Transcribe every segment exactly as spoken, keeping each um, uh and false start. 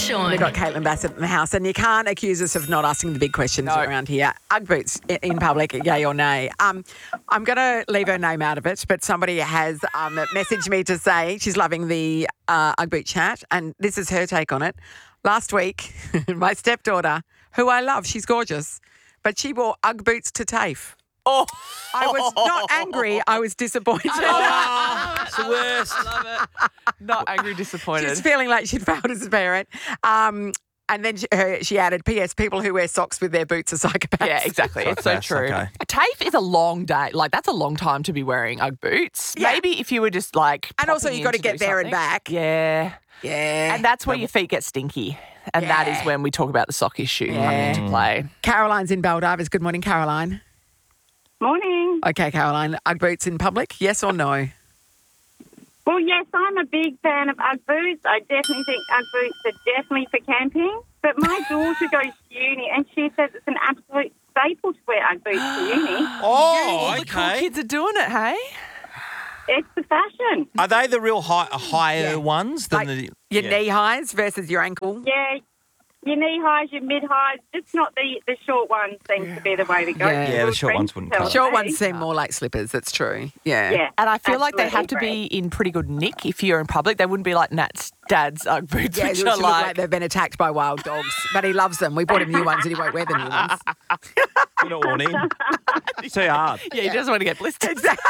Sean. We've got Caitlin Bassett in the house, and you can't accuse us of not asking the big questions No. around here. Ugg boots i- in public, yay or nay? Um, I'm going to leave her name out of it, but somebody has um, messaged me to say she's loving the uh, Ugg boot chat, and this is her take on it. Last week, my stepdaughter, who I love, she's gorgeous, but she wore Ugg boots to TAFE. Oh, I was not angry, I was disappointed. it's the worst. I love it. Not angry, disappointed. She's feeling like she'd failed as a parent. Um, and then she, her, she added, P S people who wear socks with their boots are psychopaths. Yeah, exactly. It's so Psychopaths, true. okay. TAFE is a long day. Like, that's a long time to be wearing Ugg boots. Yeah. Maybe if you were just like. And also popping you've got to in get do there and something. back. Yeah. Yeah. And that's where your feet get stinky. And that is Yeah. when we talk about the sock issue Yeah. coming into play. Caroline's in Baldarvis. Good morning, Caroline. Morning. Okay, Caroline. Ugg boots in public, yes or no? Well, yes, I'm a big fan of Ugg boots. I definitely think Ugg boots are definitely for camping. But my daughter goes to uni and she says it's an absolute staple to wear Ugg boots to uni. Oh, All the cool okay. kids are doing it, hey? It's the fashion. Are they the real high, higher Yeah. ones than Like the your yeah. knee highs versus your ankle. Yeah, your knee highs, your mid highs, just not the, the short ones seems to be the way to go. Yeah. Yeah, the short ones wouldn't Tell cover. Short me. ones seem more like slippers, that's true. Yeah. Yeah. And I feel like they have to absolutely be in pretty good nick if you're in public. They wouldn't be like Nat's dad's Ugg boots, Yeah, which it are look like, like... they've been attacked by wild dogs, but he loves them. We bought him new ones and he won't wear the new ones. You're not wanting. It's too hard. yeah, you just want to get blistered.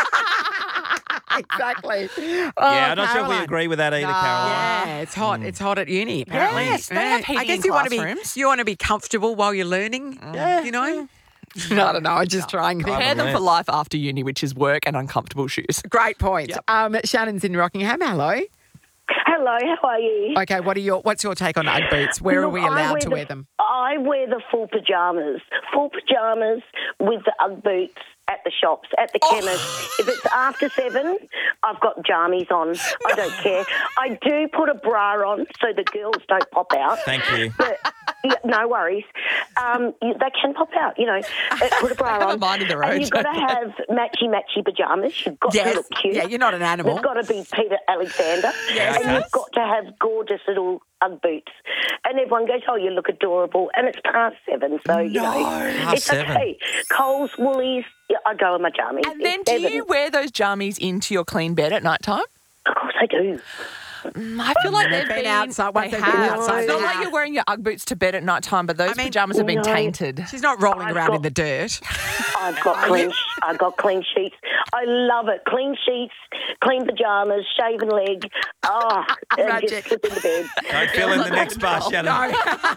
Exactly. yeah, I'm not sure if we Caroline. agree with that either, Caroline. Yeah, it's hot. It's hot at uni, apparently. Yes, they have heating I guess in you want to be classrooms. you want to be comfortable while you're learning. Yeah, you know. I don't know. I'm just trying. Prepare them for life after uni, which is work and uncomfortable shoes. Great point. Um, Shannon's in Rockingham. Hello. Hello, how are you? Okay, what are your what's your take on Ugg boots? Where are Look, we I allowed wear to the- wear them? I wear the full pyjamas. Full pyjamas with the Ugg boots at the shops, at the chemist. If it's after seven, I've got jammies on. I don't care. I do put a bra on so the girls don't pop out. Thank you. But, yeah, no worries. Um, you- they can pop out, you know. Uh, Put a bra Have a on. mind of their own, And you've got to don't have matchy-matchy pyjamas. You've got Yes. to look cute. Yeah, you're not an animal. They've got to be Peter Alexander. Yes. And you've got to have gorgeous little Ugg boots. And everyone goes, oh, you look adorable. And it's past seven, so, you know, Past it's seven. okay. Coles, Woolies, yeah, I go in my jammies. And then It's do seven. you wear those jammies into your clean bed at night time? Of course I do. I feel like they've been been outside- once They they've been have. outside It's the not like house. you're wearing your Ugg boots to bed at night time, but those I mean, pajamas have been no. tainted. She's not rolling I've around got- in the dirt. I've got clean. I've got clean sheets. I love it. Clean sheets, clean pajamas, shaven leg. Oh, and Magic. just slip into bed. Don't fill in the next bus, Shannon.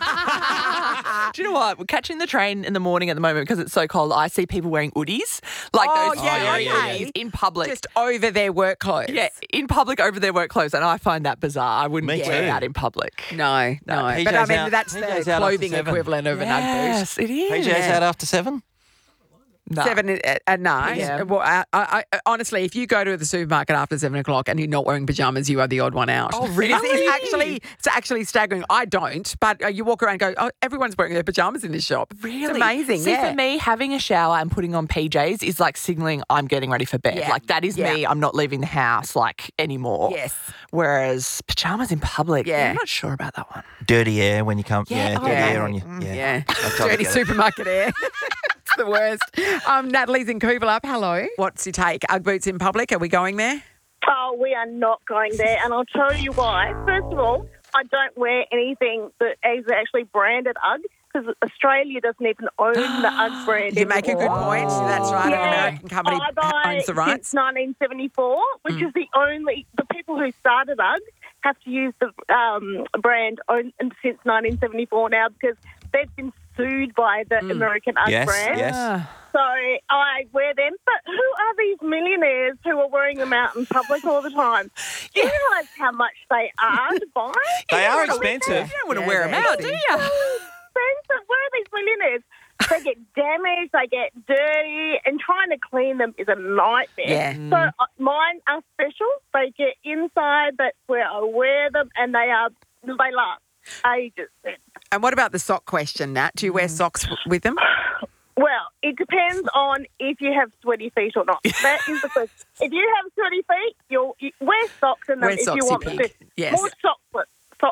Do you know what? We're catching the train in the morning at the moment because it's so cold. I see people wearing hoodies, like Oh, those yeah, furry yeah, hoodies yeah. in public. Just over their work clothes. yeah, in public over their work clothes, and I find that bizarre. I wouldn't Me wear too. that in public. No, no. P J's But I mean, out- that's P the J's out clothing after seven. equivalent of an Ugg boot. Yes, it is. P J's out after seven? No. Seven at, at night. Yeah. Well, I, I, I, honestly, if you go to the supermarket after seven o'clock and you're not wearing pajamas, you are the odd one out. Oh, It's, really? it's actually, it's actually staggering. I don't, but uh, you walk around and go, oh, everyone's wearing their pajamas in this shop. Really? It's amazing. See, yeah. for me, having a shower and putting on P Js is like signalling I'm getting ready for bed. Yeah. Like that is Yeah. me. I'm not leaving the house like anymore. Yes. Whereas pajamas in public, Yeah. I'm not sure about that one. Dirty air when you come. Yeah, Yeah, oh, dirty yeah. air on you. Mm, Yeah. Yeah. I totally Dirty get it. supermarket air. It's the worst. Um, Natalie's in Coolbellup. Hello. What's your take? Ugg boots in public? Are we going there? Oh, we are not going there, and I'll tell you why. First of all, I don't wear anything that is actually branded Ugg because Australia doesn't even own the Ugg brand. You make a good anymore. point. That's right. An Yeah, American company I buy owns the rights. since nineteen seventy-four, which Mm. is the only the people who started Ugg have to use the um, brand own, since nineteen seventy-four now because they've been sued by the Mm. American Ugg Yes, brand. yes. So I wear them. But who are these millionaires who are wearing them out in public all the time? Do you realise how much they are to buy? They are You know, expensive. You don't want to Yeah, wear them they're out, do you? expensive. Where are these millionaires? They get damaged, they get dirty, and trying to clean them is a nightmare. Yeah. So uh, mine are special. They get inside. That's where I wear them, and they are they last ages. And what about the sock question, Nat? Do you Mm. wear socks w- with them? Well, it depends on if you have sweaty feet or not. That is the question. If you have sweaty feet, you'll you wear socks in them Wear if socks, you you want pig. to. Yes. More sockless. Sockless.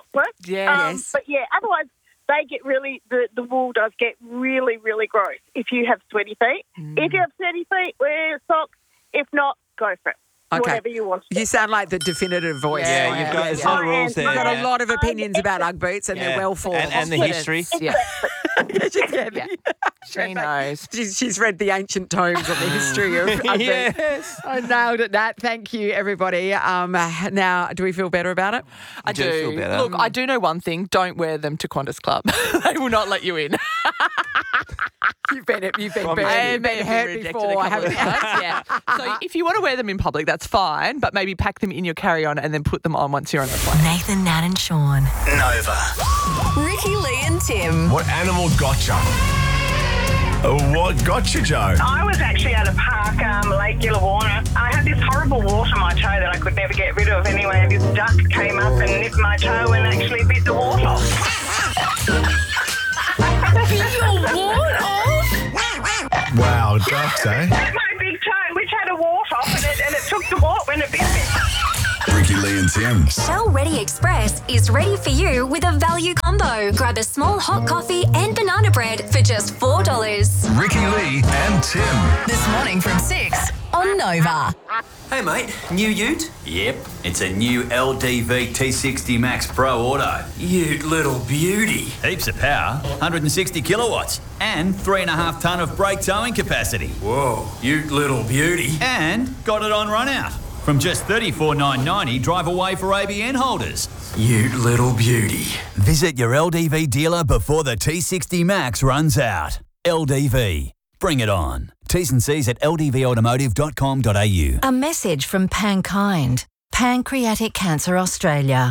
Yeah. Um, but yeah, otherwise they get really, the, the wool does get really, really gross if you have sweaty feet. Mm. If you have sweaty feet, wear socks. If not, go for it. Okay. Whatever you want to do. You sound like the definitive voice. Yeah, Yeah, you've got, there's a yeah. lot of rules there. You've got a yeah. lot of Um, opinions about Ugg boots and Yeah. they're well formed. And, and the history. Yeah. yeah. She knows. She's, she's read the ancient tomes of the history of Ugg boots. Yes. I nailed it, Nat. Thank you, everybody. Um, now, do we feel better about it? I do do. feel better. Look, I do know one thing. Don't wear them to Qantas Club. They will not let you in. You've been, you've been, Promise burned, you. you've been hurt rejected a before, couple haven't of you? times, yeah. So if you want to wear them in public, that's fine, but maybe pack them in your carry-on and then put them on once you're on the plane. Nathan, Nat and Sean. Nova. Ricky, Lee and Tim. What animal gotcha? Oh, what gotcha, Joe? I was actually at a park, um, Lake Gillawarna. I had this horrible wart on my toe that I could never get rid of anyway. This duck came up and nipped my toe and actually bit the wart off. Wow, ducks, eh? My big toe, which had a wart off, and it, and it took the wart when it bit me. Ricky, Lee and Tim. Shell Ready Express is ready for you with a value combo. Grab a small hot coffee and banana bread for just four dollars. Ricky, Lee and Tim. This morning from six on Nova. Hey mate, new ute? Yep, it's a new L D V T sixty Max Pro Auto. Ute little beauty. Heaps of power, one hundred sixty kilowatts, and three and a half tonne of brake towing capacity. Whoa, ute little beauty. And got it on run out. From just thirty-four thousand nine hundred ninety dollars drive away for A B N holders. Ute little beauty. Visit your L D V dealer before the T sixty Max runs out. L D V. Bring it on. T's and C's at l d v automotive dot com dot a u. A message from Pankind, Pancreatic Cancer Australia.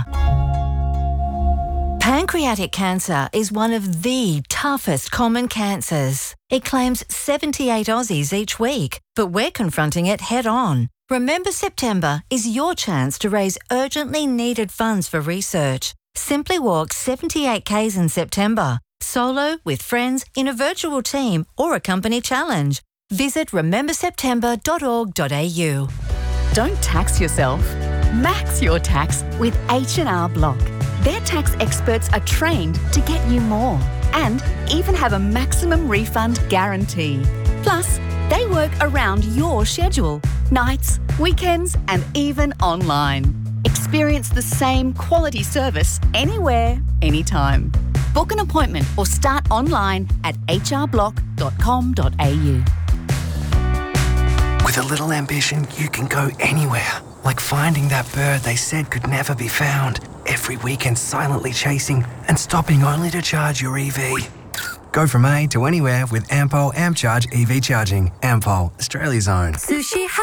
Pancreatic cancer is one of the toughest common cancers. It claims seventy-eight Aussies each week, but we're confronting it head on. Remember September is your chance to raise urgently needed funds for research. Simply walk seventy-eight kays in September, solo, with friends, in a virtual team or a company challenge. Visit remember september dot org dot a u. Don't tax yourself. Max your tax with H and R Block. Their tax experts are trained to get you more and even have a maximum refund guarantee. Plus, they work around your schedule, nights, weekends, and even online. Experience the same quality service anywhere, anytime. Book an appointment or start online at h r block dot com dot a u. With a little ambition, you can go anywhere. Like finding that bird they said could never be found. Every weekend silently chasing and stopping only to charge your E V. Go from A to anywhere with Ampol AmpCharge E V charging. Ampol, Australia's own. Sushi